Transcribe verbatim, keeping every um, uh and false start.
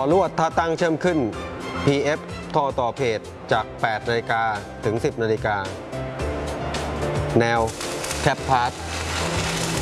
ลวดถ้าตั้งเชื่อมขึ้น พี เอฟ ท่อต่อเพจจาก แปดนาฬิกาถึง สิบนาฬิกาแนวแคปพาร์ท